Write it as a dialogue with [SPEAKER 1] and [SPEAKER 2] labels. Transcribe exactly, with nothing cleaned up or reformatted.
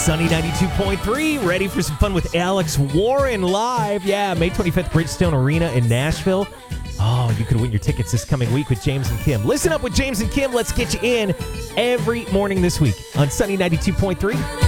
[SPEAKER 1] Sunny ninety-two point three, ready for some fun with Alex Warren live. Yeah, May twenty-fifth, Bridgestone Arena in Nashville. Oh, you could win your tickets this coming week with James and Kim. Listen up with James and Kim. Let's get you in every morning this week on Sunny ninety-two point three.